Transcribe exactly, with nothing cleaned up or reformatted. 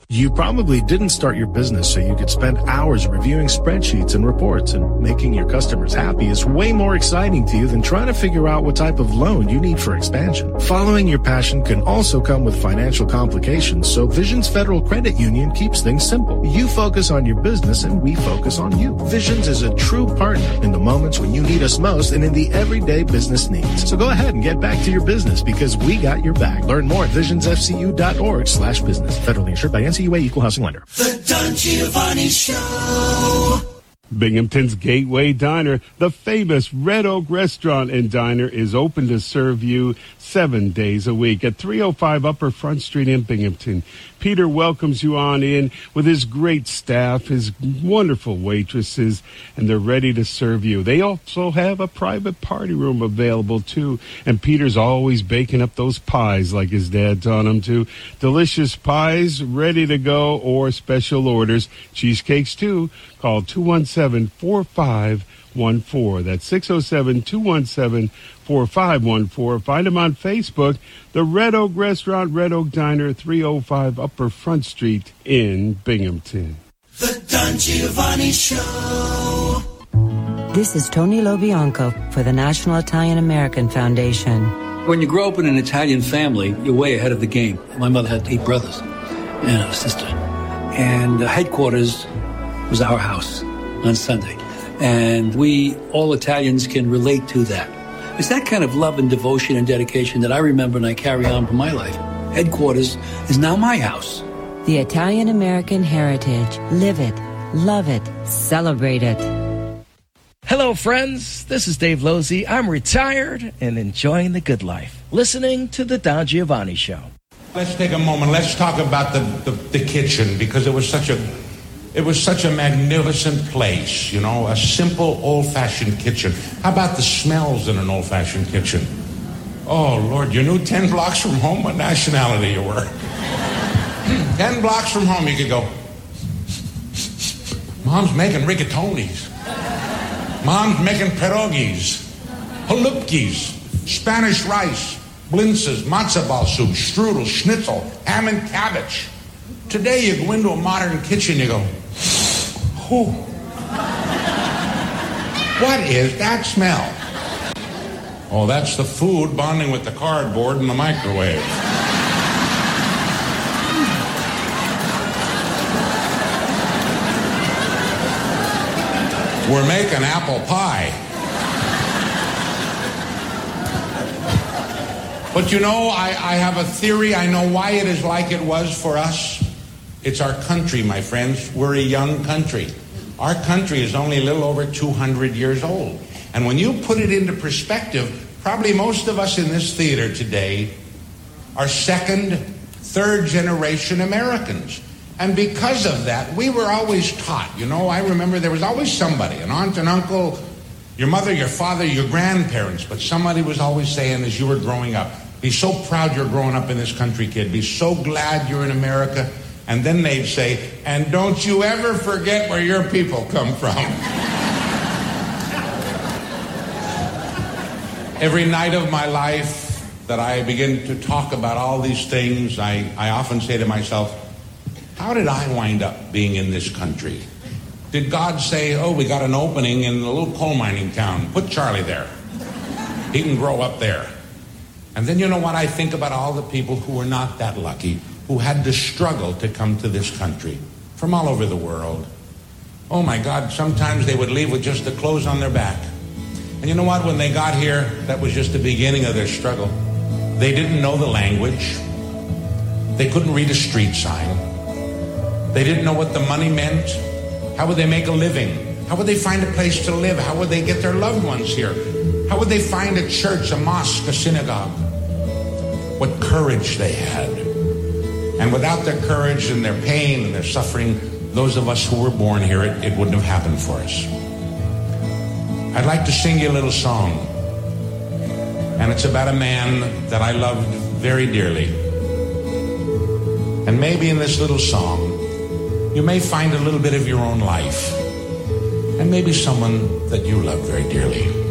You probably didn't start your business so you could spend hours reviewing spreadsheets and reports, and making your customers happy is way more exciting to you than trying to figure out what type of loan you need for expansion. Following your passion can also come with financial complications, so Visions Federal Credit Union keeps things simple. You focus on your business and we focus on you. Visions is a true partner in the moments when you need us most and in the everyday business needs. So go ahead and get back to your business because we got your back. Learn more at visions f c u dot org slash business. Federally insured by N C U A Equal Housing Lender. The Don Giovanni Show. Binghamton's Gateway Diner, the famous Red Oak Restaurant and Diner, is open to serve you seven days a week at three oh five Upper Front Street in Binghamton. Peter welcomes you on in with his great staff, his wonderful waitresses, and they're ready to serve you. They also have a private party room available, too. And Peter's always baking up those pies like his dad taught him to. Delicious pies ready to go, or special orders. Cheesecakes, too. Call two one seven, four five one four. That's six oh seven, two one seven, four five one four. Find them on Facebook. The Red Oak Restaurant, Red Oak Diner, three oh five Upper Front Street in Binghamton. The Don Giovanni Show. This is Tony Lobianco for the National Italian American Foundation. When you grow up in an Italian family, you're way ahead of the game. My mother had eight brothers and a sister. And the headquarters was our house on Sunday. And we, all Italians, can relate to that. It's that kind of love and devotion and dedication that I remember and I carry on for my life. Headquarters is now my house. The Italian American heritage. Live it, love it, celebrate it. Hello, friends. This is Dave Losey. I'm retired and enjoying the good life, listening to the Don Giovanni Show. Let's take a moment. Let's talk about the, the, the kitchen, because it was such a It was such a magnificent place, you know, a simple, old-fashioned kitchen. How about the smells in an old-fashioned kitchen? Oh, Lord, you knew ten blocks from home what nationality you were. ten blocks from home, you could go, Mom's making rigatonis. Mom's making pierogies, halupkis, Spanish rice, blintzes, matzo ball soup, strudel, schnitzel, ham and cabbage. Today, you go into a modern kitchen, you go, whew. What is that smell? Oh, that's the food bonding with the cardboard in the microwave. We're making apple pie. But you know, I, I have a theory. I know why it is like it was for us. It's our country, my friends. We're a young country. Our country is only a little over two hundred years old. And when you put it into perspective, probably most of us in this theater today are second, third generation Americans. And because of that, we were always taught, you know, I remember there was always somebody, an aunt and uncle, your mother, your father, your grandparents, but somebody was always saying as you were growing up, be so proud you're growing up in this country, kid. Be so glad you're in America. And then they'd say, and don't you ever forget where your people come from. Every night of my life that I begin to talk about all these things, I, I often say to myself, how did I wind up being in this country? Did God say, oh, we got an opening in a little coal mining town. Put Charlie there. He can grow up there. And then you know what? I think about all the people who were not that lucky, who had to struggle to come to this country from all over the world. Oh my God, sometimes they would leave with just the clothes on their back. And you know what? When they got here, that was just the beginning of their struggle. They didn't know the language. They couldn't read a street sign. They didn't know what the money meant. How would they make a living? How would they find a place to live? How would they get their loved ones here? How would they find a church, a mosque, a synagogue? What courage they had. And without their courage and their pain and their suffering, those of us who were born here, it, it wouldn't have happened for us. I'd like to sing you a little song. And it's about a man that I loved very dearly. And maybe in this little song, you may find a little bit of your own life. And maybe someone that you love very dearly.